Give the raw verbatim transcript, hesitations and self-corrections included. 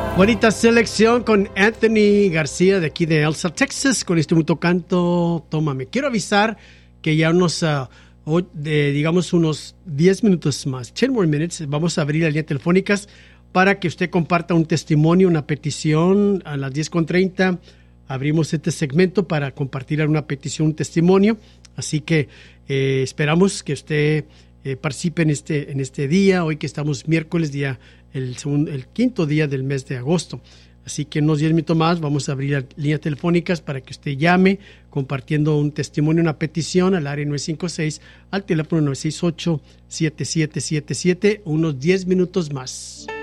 Bonita selección con Anthony García de aquí de Elsa, Texas, con este mutuo canto, Tómame. Quiero avisar que ya unos, uh, de, digamos, unos diez minutos más, ten more minutes, vamos a abrir las líneas telefónicas para que usted comparta un testimonio, una petición. A las diez con treinta abrimos este segmento para compartir una petición, un testimonio. Así que eh, esperamos que usted eh, participe en este, en este día, hoy que estamos miércoles, día El, segundo, el quinto día del mes de agosto. Así que en unos diez minutos más vamos a abrir líneas telefónicas para que usted llame compartiendo un testimonio, una petición al área nueve cinco seis, al teléfono nueve seis ocho, siete siete siete siete, unos diez minutos más.